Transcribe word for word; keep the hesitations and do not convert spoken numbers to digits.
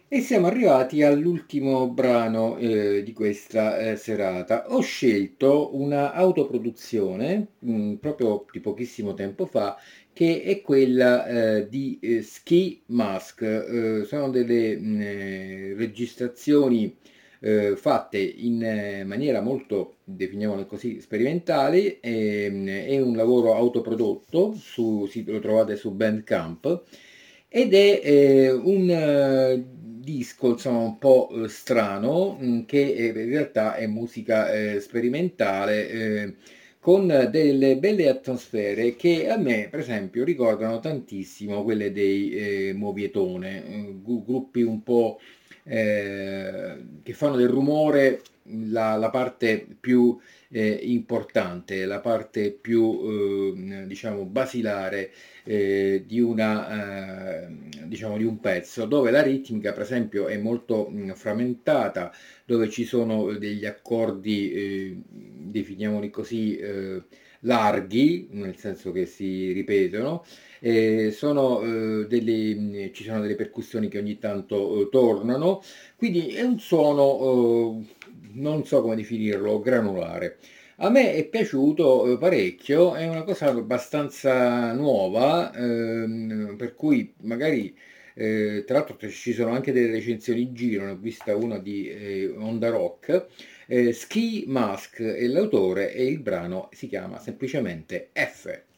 E siamo arrivati all'ultimo brano eh, di questa eh, serata. Ho scelto una autoproduzione mh, proprio di pochissimo tempo fa, che è quella eh, di eh, Ski Mask. Eh, sono delle mh, eh, registrazioni eh, fatte in eh, maniera molto, definiamole così, sperimentale. ehm, È un lavoro autoprodotto, su, si- lo trovate su Bandcamp ed è eh, un eh, disco, insomma, un po' eh, strano, mh, che eh, in realtà è musica eh, sperimentale, eh, con delle belle atmosfere che a me, per esempio, ricordano tantissimo quelle dei eh, Movietone, eh, gu- gruppi un po' eh, che fanno del rumore la, la parte più eh, importante, la parte più, eh, diciamo, basilare eh, di una, eh, diciamo, di un pezzo, dove la ritmica, per esempio, è molto mh, frammentata, dove ci sono degli accordi, eh, definiamoli così, eh, larghi, nel senso che si ripetono, eh, sono, eh, delle, mh, ci sono delle percussioni che ogni tanto eh, tornano, quindi è un suono, eh, non so come definirlo, granulare. A me è piaciuto eh, parecchio, è una cosa abbastanza nuova, ehm, per cui magari, eh, tra l'altro ci sono anche delle recensioni in giro, ne ho vista una di eh, Onda Rock, eh, Ski Mask è l'autore e il brano si chiama semplicemente F.